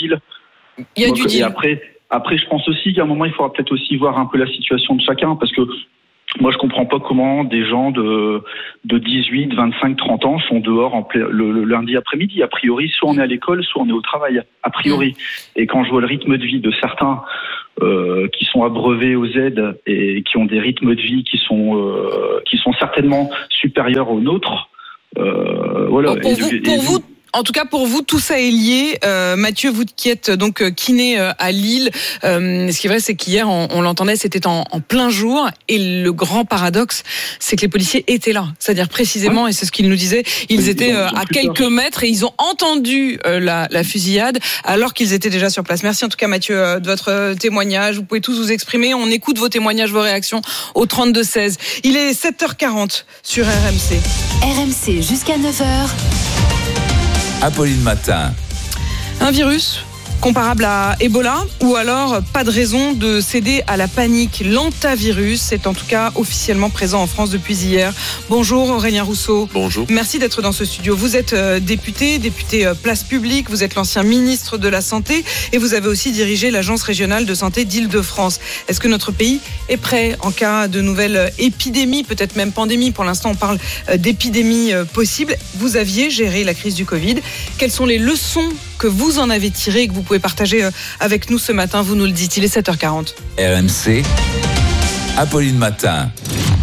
Et après, je pense aussi qu'à un moment, il faudra peut-être aussi voir un peu la situation de chacun, parce que moi, je comprends pas comment des gens de 18, 25, 30 ans sont dehors le lundi après-midi. A priori, soit on est à l'école, soit on est au travail. A priori. Et quand je vois le rythme de vie de certains qui sont abreuvés aux aides et qui ont des rythmes de vie qui sont certainement supérieurs aux nôtres, voilà. En tout cas, pour vous, tout ça est lié. Mathieu, vous qui êtes donc kiné à Lille, ce qui est vrai, c'est qu'hier, on l'entendait, c'était en plein jour. Et le grand paradoxe, c'est que les policiers étaient là. C'est-à-dire précisément, et c'est ce qu'ils nous disaient, ils étaient à quelques mètres et ils ont entendu la fusillade alors qu'ils étaient déjà sur place. Merci en tout cas, Mathieu, de votre témoignage. Vous pouvez tous vous exprimer. On écoute vos témoignages, vos réactions au 32-16. Il est 7h40 sur RMC. RMC jusqu'à 9h. Apolline Matin. Un virus comparable à Ebola ou alors pas de raison de céder à la panique. L'hantavirus est en tout cas officiellement présent en France depuis hier. Bonjour Aurélien Rousseau. Bonjour. Merci d'être dans ce studio. Vous êtes député Place Publique, vous êtes l'ancien ministre de la Santé et vous avez aussi dirigé l'Agence régionale de santé d'Île-de-France. Est-ce que notre pays est prêt en cas de nouvelle épidémie, peut-être même pandémie? Pour l'instant, on parle d'épidémie possible. Vous aviez géré la crise du Covid. Quelles sont les leçons que vous en avez tiré et que vous pouvez partager avec nous ce matin. Vous nous le dites, il est 7h40. RMC, Apolline Matin.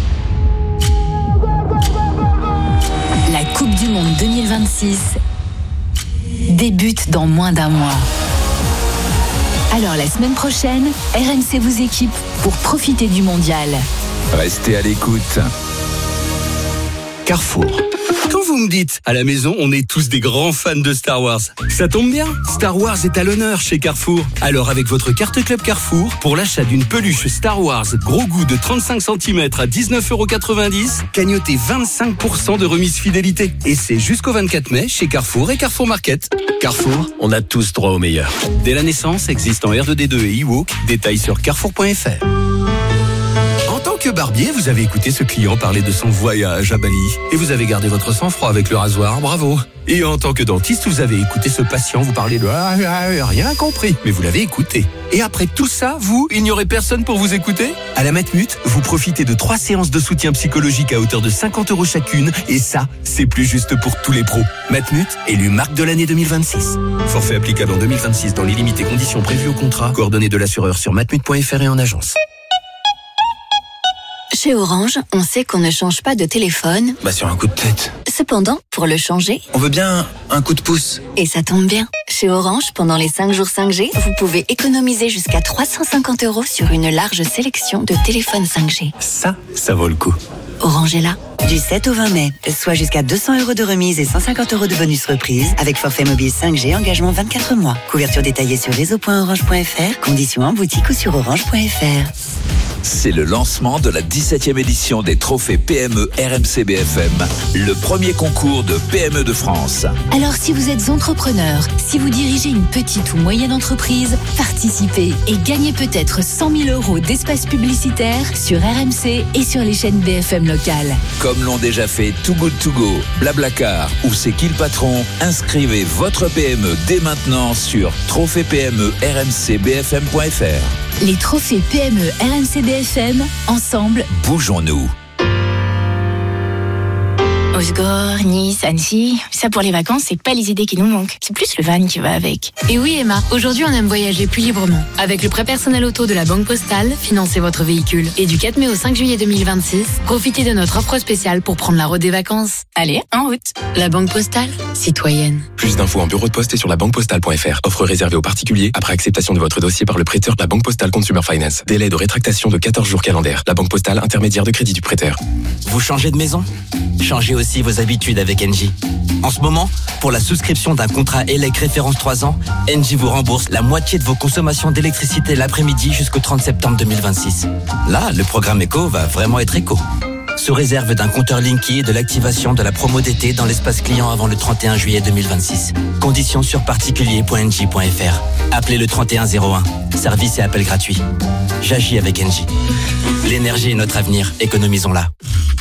La Coupe du Monde 2026 débute dans moins d'un mois. Alors la semaine prochaine, RMC vous équipe pour profiter du mondial. Restez à l'écoute. Carrefour. Quand vous me dites, à la maison, on est tous des grands fans de Star Wars, ça tombe bien, Star Wars est à l'honneur chez Carrefour. Alors avec votre carte Club Carrefour, pour l'achat d'une peluche Star Wars gros goût de 35 cm à 19,90€, cagnotez 25% de remise fidélité. Et c'est jusqu'au 24 mai chez Carrefour et Carrefour Market. Carrefour, on a tous droit au meilleur. Dès la naissance, existe en R2D2 et eWalk, détails sur carrefour.fr. En tant que barbier, vous avez écouté ce client parler de son voyage à Bali et vous avez gardé votre sang-froid avec le rasoir, bravo. Et en tant que dentiste, vous avez écouté ce patient vous parler de rien compris, mais vous l'avez écouté. Et après tout ça, il n'y aurait personne pour vous écouter ? À la Matmut, vous profitez de 3 séances de soutien psychologique à hauteur de 50€ chacune et ça, c'est plus juste pour tous les pros. Matmut, élu marque de l'année 2026. Forfait applicable en 2026 dans les limites et conditions prévues au contrat. Coordonnées de l'assureur sur matmut.fr et en agence. Chez Orange, on sait qu'on ne change pas de téléphone. Sur un coup de tête. Cependant, pour le changer, on veut bien un coup de pouce. Et ça tombe bien. Chez Orange, pendant les 5 jours 5G, vous pouvez économiser jusqu'à 350€ sur une large sélection de téléphones 5G. Ça vaut le coup. Orange est là. Du 7 au 20 mai, soit jusqu'à 200€ de remise et 150€ de bonus reprise avec forfait mobile 5G, engagement 24 mois. Couverture détaillée sur réseau.orange.fr, conditions en boutique ou sur orange.fr. C'est le lancement de la 17e édition des trophées PME RMC BFM, le premier concours de PME de France. Alors si vous êtes entrepreneur, si vous dirigez une petite ou moyenne entreprise, participez et gagnez peut-être 100 000€ d'espace publicitaire sur RMC et sur les chaînes BFM locales. Comme l'ont déjà fait Too Good To Go, Blablacar ou C'est qui le patron, inscrivez votre PME dès maintenant sur trophées-PME-RMC-BFM.fr. Les trophées PME RMC BFM, ensemble, bougeons-nous. Osgore, Nice, Annecy, ça pour les vacances, c'est pas les idées qui nous manquent. C'est plus le van qui va avec. Et oui Emma, aujourd'hui on aime voyager plus librement. Avec le prêt personnel auto de la Banque Postale, financez votre véhicule. Et du 4 mai au 5 juillet 2026, profitez de notre offre spéciale pour prendre la route des vacances. Allez, en route. La Banque Postale, citoyenne. Plus d'infos en bureau de poste et sur labanquepostale.fr. Offre réservée aux particuliers après acceptation de votre dossier par le prêteur de la Banque Postale Consumer Finance. Délai de rétractation de 14 jours calendaires. La Banque Postale, intermédiaire de crédit du prêteur. Vous changez de maison ? Changez aussi vos habitudes avec Engie. En ce moment, pour la souscription d'un contrat ELEC référence 3 ans, Engie vous rembourse la moitié de vos consommations d'électricité l'après-midi jusqu'au 30 septembre 2026. Là, le programme éco va vraiment être éco. Sous réserve d'un compteur Linky et de l'activation de la promo d'été dans l'espace client avant le 31 juillet 2026. Conditions sur particulier.engie.fr. Appelez le 3101. Service et appel gratuit. J'agis avec Engie. L'énergie est notre avenir. Économisons-la.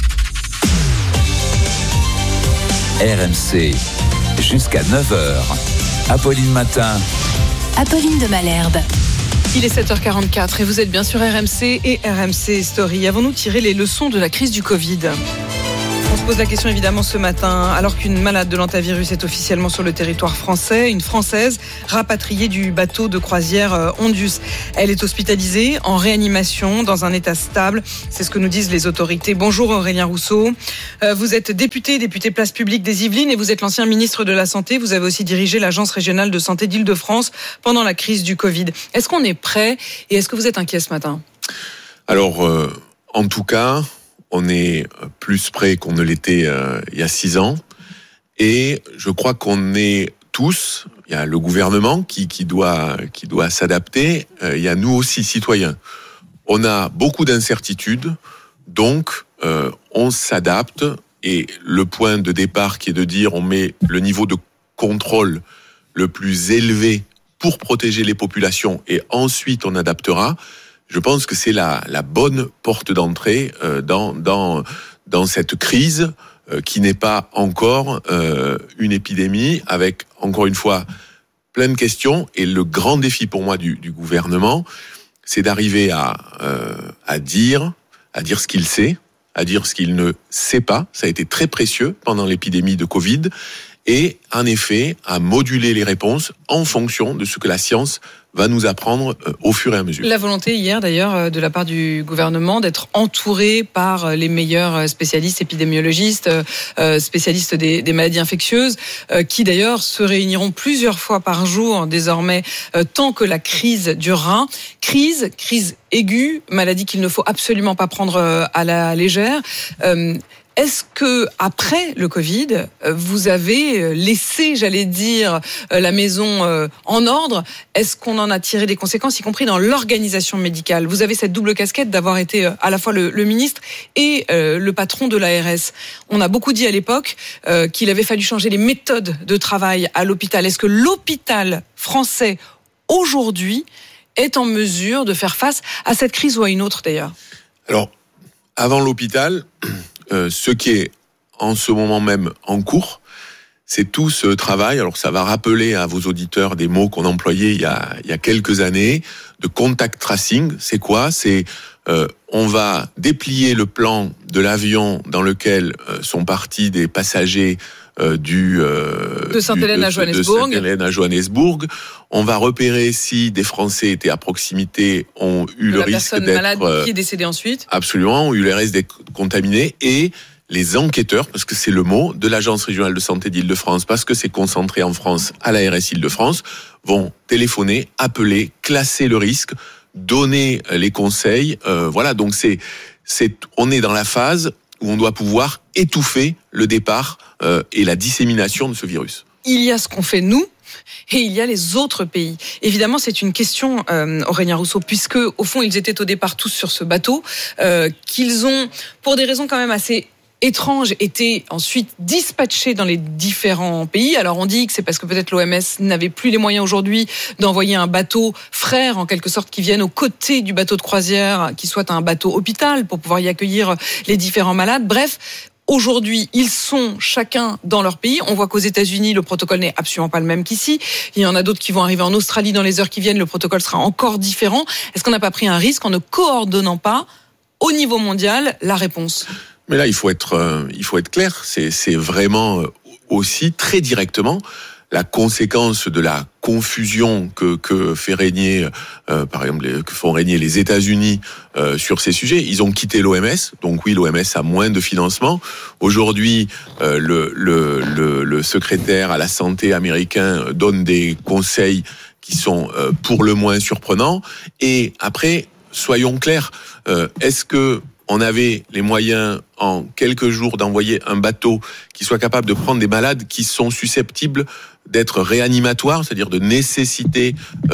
RMC, jusqu'à 9h. Apolline Matin. Apolline de Malherbe. Il est 7h44 et vous êtes bien sur RMC et RMC Story. Avons-nous tiré les leçons de la crise du Covid ? On se pose la question évidemment ce matin, alors qu'une malade de l'hantavirus est officiellement sur le territoire français, une Française rapatriée du bateau de croisière Ondus. Elle est hospitalisée en réanimation dans un état stable, c'est ce que nous disent les autorités. Bonjour Aurélien Rousseau, vous êtes député Place Publique des Yvelines et vous êtes l'ancien ministre de la Santé. Vous avez aussi dirigé l'Agence régionale de santé d'Île-de-France pendant la crise du Covid. Est-ce qu'on est prêt et est-ce que vous êtes inquiet ce matin ? Alors, en tout cas, on est plus près qu'on ne l'était il y a 6 ans. Et je crois qu'on est tous, il y a le gouvernement qui doit s'adapter, il y a nous aussi, citoyens. On a beaucoup d'incertitudes, donc on s'adapte. Et le point de départ qui est de dire on met le niveau de contrôle le plus élevé pour protéger les populations et ensuite on adaptera. Je pense que c'est la bonne porte d'entrée dans cette crise qui n'est pas encore une épidémie, avec, encore une fois, plein de questions. Et le grand défi pour moi du gouvernement, c'est d'arriver à dire ce qu'il sait, à dire ce qu'il ne sait pas. Ça a été très précieux pendant l'épidémie de Covid. et en effet à moduler les réponses en fonction de ce que la science va nous apprendre au fur et à mesure. La volonté hier d'ailleurs de la part du gouvernement d'être entouré par les meilleurs spécialistes, épidémiologistes, spécialistes des maladies infectieuses, qui d'ailleurs se réuniront plusieurs fois par jour désormais tant que la crise durera. Crise aiguë, maladie qu'il ne faut absolument pas prendre à la légère. Est-ce que après le Covid, vous avez laissé, j'allais dire, la maison en ordre? Est-ce qu'on en a tiré des conséquences, y compris dans l'organisation médicale? Vous avez cette double casquette d'avoir été à la fois le ministre et le patron de l'ARS. On a beaucoup dit à l'époque qu'il avait fallu changer les méthodes de travail à l'hôpital. Est-ce que l'hôpital français aujourd'hui est en mesure de faire face à cette crise ou à une autre d'ailleurs? Alors, avant l'hôpital, ce qui est en ce moment même en cours, c'est tout ce travail. Alors ça va rappeler à vos auditeurs des mots qu'on employait il y a quelques années, de contact tracing. C'est quoi? C'est on va déplier le plan de l'avion dans lequel sont partis des passagers de Sainte-Hélène à Johannesburg. De Sainte-Hélène à Johannesburg. On va repérer si des Français étaient à proximité, ont eu le risque d'être... La personne malade qui est décédée ensuite. Absolument, ont eu le risque d'être contaminés. Et les enquêteurs, parce que c'est le mot, de l'Agence régionale de santé d'Île-de-France, parce que c'est concentré en France à l'ARS Île-de-France, vont téléphoner, appeler, classer le risque, donner les conseils. Voilà, donc on est dans la phase où on doit pouvoir étouffer le départ et la dissémination de ce virus. Il y a ce qu'on fait nous, et il y a les autres pays. Évidemment, c'est une question, Aurélien Rousseau, puisque au fond, ils étaient au départ tous sur ce bateau, qu'ils ont, pour des raisons quand même assez étranges, été ensuite dispatchés dans les différents pays. Alors on dit que c'est parce que peut-être l'OMS n'avait plus les moyens aujourd'hui d'envoyer un bateau frère, en quelque sorte, qui vienne aux côtés du bateau de croisière, qui soit un bateau hôpital pour pouvoir y accueillir les différents malades. Bref, aujourd'hui, ils sont chacun dans leur pays. On voit qu'aux États-Unis, le protocole n'est absolument pas le même qu'ici. Il y en a d'autres qui vont arriver en Australie dans les heures qui viennent. Le protocole sera encore différent. Est-ce qu'on n'a pas pris un risque en ne coordonnant pas, au niveau mondial, la réponse ? Mais là, il faut être clair. C'est vraiment aussi très directement la conséquence de la confusion que fait régner, par exemple, que font régner les États-Unis sur ces sujets. Ils ont quitté l'OMS, donc oui, l'OMS a moins de financement. Aujourd'hui, le secrétaire à la santé américain donne des conseils qui sont pour le moins surprenants. Et après, soyons clairs, est-ce que on avait les moyens en quelques jours d'envoyer un bateau qui soit capable de prendre des malades qui sont susceptibles d'être réanimatoires, c'est-à-dire de nécessiter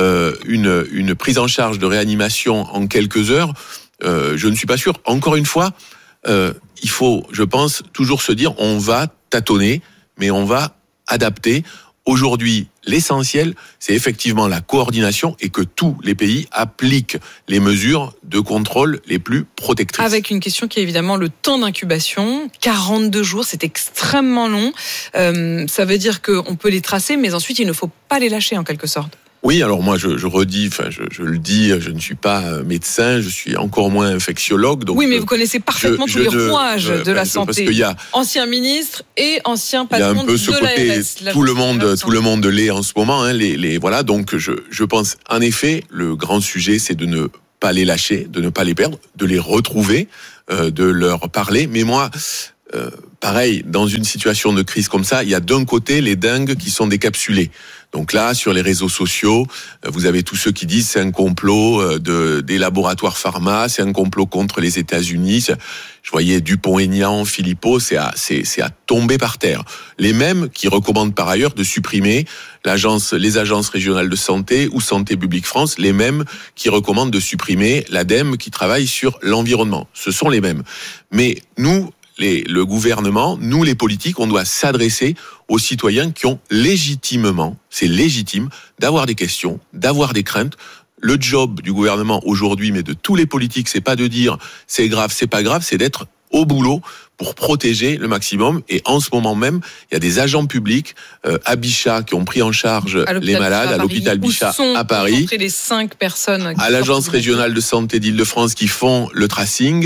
une prise en charge de réanimation en quelques heures? Je ne suis pas sûr. Encore une fois, il faut, je pense, toujours se dire on va tâtonner, mais on va adapter. Aujourd'hui, l'essentiel, c'est effectivement la coordination et que tous les pays appliquent les mesures de contrôle les plus protectrices. Avec une question qui est évidemment le temps d'incubation. 42 jours, c'est extrêmement long. Ça veut dire qu'on peut les tracer, mais ensuite, il ne faut pas les lâcher en quelque sorte. Oui, alors moi je redis, je le dis, je ne suis pas médecin, je suis encore moins infectiologue. Donc oui, mais vous connaissez parfaitement tous les rouages de la santé. Parce qu'il y a ancien ministre et ancien patron de l'ARS. Il y a un peu ce côté, tout le monde l'est en ce moment. Voilà, donc je pense en effet, le grand sujet, c'est de ne pas les lâcher, de ne pas les perdre, de les retrouver, de leur parler. Mais moi, pareil, dans une situation de crise comme ça, il y a d'un côté les dingues qui sont décapsulés. Donc là, sur les réseaux sociaux, vous avez tous ceux qui disent c'est un complot des laboratoires pharma, c'est un complot contre les États-Unis. Je voyais Dupont-Aignan, Philippot, c'est à tomber par terre. Les mêmes qui recommandent par ailleurs de supprimer les agences régionales de santé ou Santé publique France, les mêmes qui recommandent de supprimer l'ADEME qui travaille sur l'environnement. Ce sont les mêmes. Mais nous, le gouvernement, nous les politiques, on doit s'adresser aux citoyens qui ont légitimement, c'est légitime, d'avoir des questions, d'avoir des craintes. Le job du gouvernement aujourd'hui, mais de tous les politiques, c'est pas de dire c'est grave, c'est pas grave, c'est d'être au boulot pour protéger le maximum. Et en ce moment même, il y a des agents publics à Bichat qui ont pris en charge les malades à l'hôpital Bichat à Paris. Les 5 personnes à l'agence régionale de santé d'Île-de-France qui font le tracing,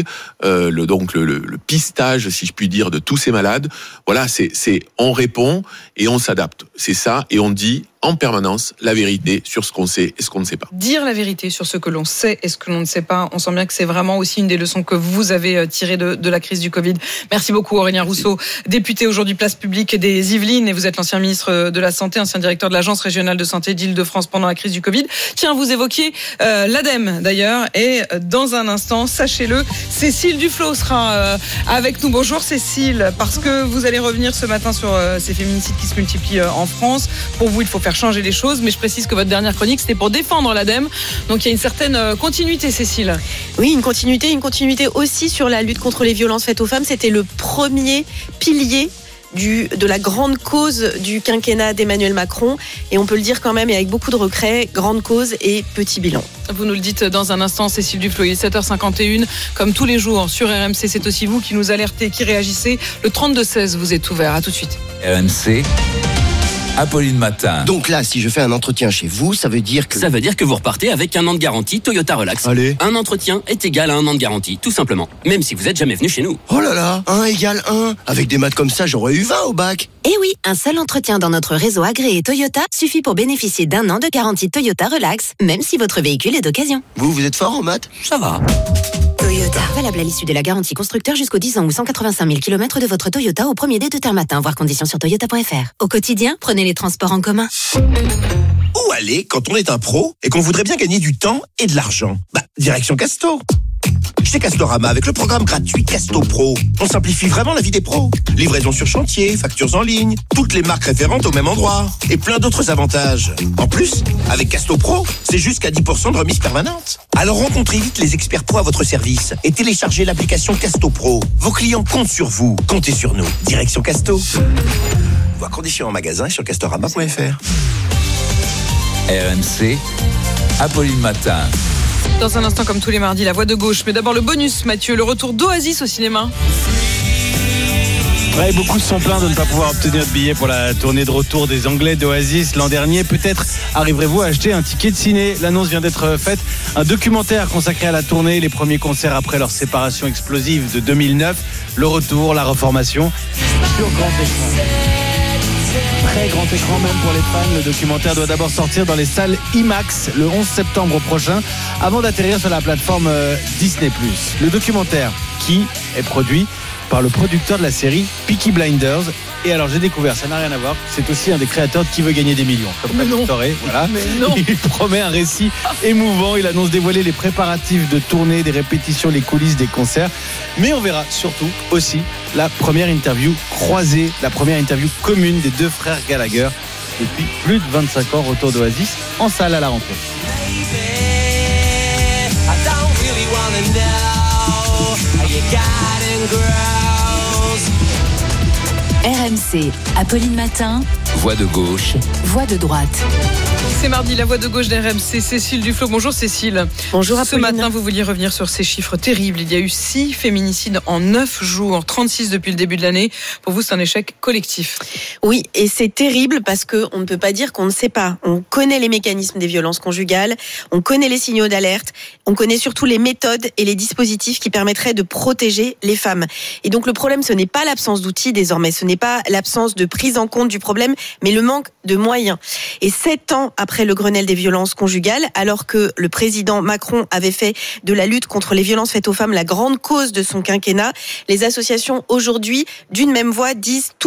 le pistage, si je puis dire, de tous ces malades. Voilà, on répond et on s'adapte. C'est ça, et on dit en permanence la vérité sur ce qu'on sait et ce qu'on ne sait pas. Dire la vérité sur ce que l'on sait et ce que l'on ne sait pas, on sent bien que c'est vraiment aussi une des leçons que vous avez tirées de la crise du Covid. Merci beaucoup Aurélien Rousseau, député aujourd'hui place publique des Yvelines, et vous êtes l'ancien ministre de la Santé, ancien directeur de l'Agence régionale de santé d'Île-de-France pendant la crise du Covid. Tiens, vous évoquiez l'ADEME d'ailleurs, et dans un instant, sachez-le, Cécile Duflot sera avec nous. Bonjour Cécile, parce que vous allez revenir ce matin sur ces féminicides qui se multiplient en France. Pour vous, il faut faire changer les choses, mais je précise que votre dernière chronique, c'était pour défendre l'ADEME. Donc il y a une certaine continuité, Cécile. Oui, une continuité aussi sur la lutte contre les violences faites aux femmes. C'était le premier pilier de la grande cause du quinquennat d'Emmanuel Macron, et on peut le dire quand même, et avec beaucoup de regrets, grande cause et petit bilan. Vous nous le dites dans un instant, Cécile Duflot, il est 7h51, comme tous les jours sur RMC, c'est aussi vous qui nous alertez, qui réagissez. Le 32-16 vous est ouvert, à tout de suite. RMC, Apolline Matin. Donc là, si je fais un entretien chez vous, ça veut dire que... Ça veut dire que vous repartez avec un an de garantie Toyota Relax. Allez. Un entretien est égal à un an de garantie, tout simplement. Même si vous n'êtes jamais venu chez nous. Oh là là, 1 égale 1. Avec des maths comme ça, j'aurais eu 20 au bac. Eh oui, un seul entretien dans notre réseau agréé Toyota suffit pour bénéficier d'un an de garantie Toyota Relax, même si votre véhicule est d'occasion. Vous êtes fort en maths? Ça va. Toyota, valable à l'issue de la garantie constructeur jusqu'au 10 ans ou 185 000 km de votre Toyota au premier dé de terme matin, voir conditions sur toyota.fr. Au quotidien, prenez les transports en commun. Où aller quand on est un pro et qu'on voudrait bien gagner du temps et de l'argent? Direction Casto. Chez Castorama, avec le programme gratuit Casto Pro, on simplifie vraiment la vie des pros. Livraison sur chantier, factures en ligne, toutes les marques référentes au même endroit et plein d'autres avantages. En plus, avec Casto Pro, c'est jusqu'à 10% de remise permanente. Alors rencontrez vite les experts pro à votre service et téléchargez l'application Casto Pro. Vos clients comptent sur vous, comptez sur nous. Direction Casto. Voir conditions en magasin et sur castorama.fr. RMC, Apolline Matin. Dans un instant, comme tous les mardis, la voix de gauche. Mais d'abord le bonus, Mathieu, le retour d'Oasis au cinéma. Ouais, beaucoup se sont plaints de ne pas pouvoir obtenir de billets pour la tournée de retour des Anglais d'Oasis l'an dernier. Peut-être arriverez-vous à acheter un ticket de ciné. L'annonce vient d'être faite. Un documentaire consacré à la tournée, les premiers concerts après leur séparation explosive de 2009. Le retour, la reformation sur grand écran. Très grand écran même pour les fans. Le documentaire doit d'abord sortir dans les salles IMAX le 11 septembre prochain avant d'atterrir sur la plateforme Disney+. Le documentaire qui est produit par le producteur de la série Peaky Blinders. Et alors j'ai découvert, ça n'a rien à voir, c'est aussi un des créateurs de Qui veut gagner des millions. Voilà. Il promet un récit émouvant. Il annonce dévoiler les préparatifs de tournée, des répétitions, les coulisses des concerts. Mais on verra surtout aussi la première interview croisée, la première interview commune des deux frères Gallagher depuis plus de 25 ans, retour d'Oasis en salle à la rentrée. RMC, Apolline Matin. Voix de gauche. Voix de droite. C'est mardi, la voix de gauche d'RMC, Cécile Duflot. Bonjour Cécile. Bonjour Apolline. Ce matin, vous vouliez revenir sur ces chiffres terribles. Il y a eu 6 féminicides en 9 jours, 36 depuis le début de l'année. Pour vous, c'est un échec collectif. Oui, et c'est terrible parce qu'on ne peut pas dire qu'on ne sait pas. On connaît les mécanismes des violences conjugales, on connaît les signaux d'alerte, on connaît surtout les méthodes et les dispositifs qui permettraient de protéger les femmes. Et donc le problème, ce n'est pas l'absence d'outils désormais, ce n'est pas l'absence de prise en compte du problème, mais le manque de moyens. Et 7 ans après le Grenelle des violences conjugales, alors que le président Macron avait fait de la lutte contre les violences faites aux femmes la grande cause de son quinquennat, les associations aujourd'hui, d'une même voix, disent tout